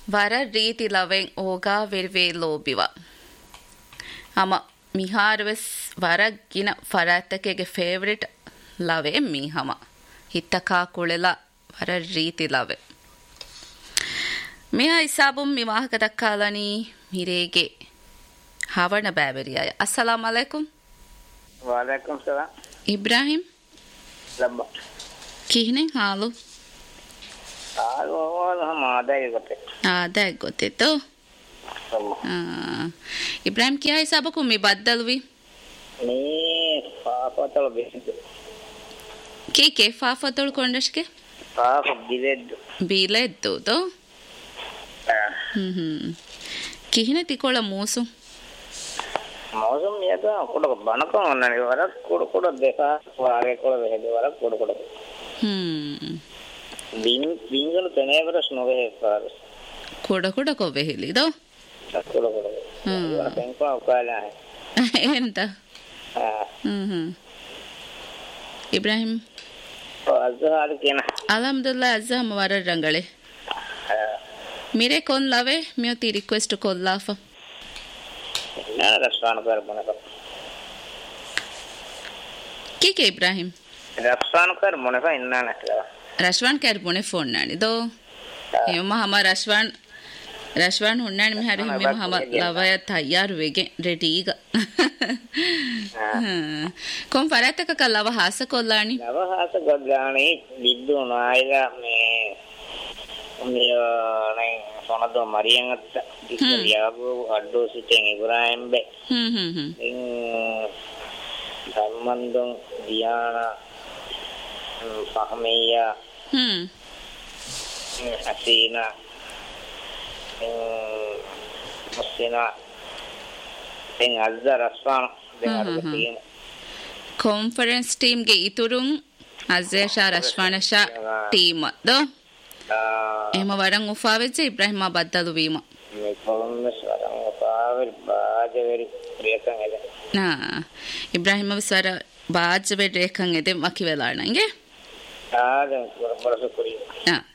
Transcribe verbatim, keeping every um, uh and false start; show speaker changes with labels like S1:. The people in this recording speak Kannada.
S1: ವರ ರೀತಿ ಲವೆಂ ಓಗಾ ವೆರ್ವೆ ಲೋಬಿವ ಅಮ ಮಿಹಾರವೆಸ್ ವರಗಿನ ಫರಾತಕೆಗೆ ಫೇವ್ರೆಟ್ ಲವೆ ಮೀಹಮ ಹಿತ್ತಕಾ ಕುಳೆಲ ವರ ರೀತಿ ಲವೆ ಮೇಹ ಇಸಾಬುಂ ಮಿವಾಹಕ ದಕ್ಕಾಲನಿ ಮಿರೇಗೆ ಹವಣ ಬ್ಯಾಬರಿಯಾಯ ಅಸ್ಸಲಾಮ್ ಅಲೈಕುಂ
S2: ವಾಲೇಕುಂ ಸಲಾಂ
S1: ಇಬ್ರಾಹಿಂ
S2: ಲಬ್ಬ
S1: ಕಿಹನೆ ಹಾಲು
S2: ಹಾಲು ಹಮ ಆದಾಯ ಗೊತ್ತೆ
S1: ಆದಾಯ ಗೊತ್ತಿತ್ತು ಇಬ್ರಾಹಿಂ ಕ್ಯಾ ಹಿಸಾಬಕು ಮಿ ಬದ್ದಲ್ವಿ
S2: ನೀ ಪಾಪತಳ ಬೇಸಿದ್ದು
S1: ಕೆ ಕೆ ಫಾಫತಳ ಕೊಂಡಷ್ಕೆ
S2: ಪಾಪ ಬಿಲೆದ್ದು
S1: ಬಿಲೆದ್ದು ತೋ ಹ್ಮ್ ಹ್ಮ್ ಕಿಹನೆ ತಿಕೋಳ ಮೂಸು
S2: मौसम ये तो कोड़ बनको नने वरक कोड़ कोड़ देखा वारे कोड़ बेहद वरक कोड़ कोड़
S1: हम्म
S2: बिंग बिंगल तने बरस नोवे पर
S1: कोड़ कोड़ को बेहली दो
S2: कोड़ कोड़ हम्म बैंको काला है
S1: ಎಂತ ಹ್ಮ್ ಹ್ಮ್ ಇಬ್ರಾಹಿಂ
S2: ಅಜಹರ್ ಕೇನ
S1: ಅಲ್ಹಮ್ದುಲಿಲ್ಲಾಹ ಅಜಹಮ್ ವರ ರಂಗಳೆ ಮೇರೆ ಕೋನ್ ಲವೆ ಮ್ಯೋತಿ ರಿಕ್ವೆಸ್ಟ್ ಕೊಲ್ಲಾಫ
S2: ना रस्वान कर बने का
S1: की के इब्राहिम
S2: रस्वान कर बने का इन्ना नहीं
S1: रस्वान कर बने फोन नानी दो ये मह हमार रस्वान रस्वान हुन्नान में हरे में हमार लवाया तैयार वेगे रेडी का कौन फरात का कलावा हास कोलानी
S2: लवा हास गलानी बिद्दू नाइला में मियो नहीं सोना तो मरियंगत दिखलियागो अड्डो सिटेंगे इब्राहिम बे
S1: हम्म हम्म हम्म
S2: इन धर्मंदों दियाना फहमिया
S1: हम्म
S2: हसीना मुस्लिना इन अज़्ज़ा रस्वान dengan begini
S1: conference team ge iturung azesha rashwanasha team do එහෙම වරන් උෆාවෙච්ච ඉබ්‍රාහිම බද්දලු වීම
S2: මේ කොළඹ වරන් උෆාවෙ බාජවෙරි ප්‍රේකන් එද
S1: නා ඉබ්‍රාහිම විසර බාජවෙරි රේකන් එද මකි වෙලා නංගේ
S2: ආද බරසුකුරි
S1: නා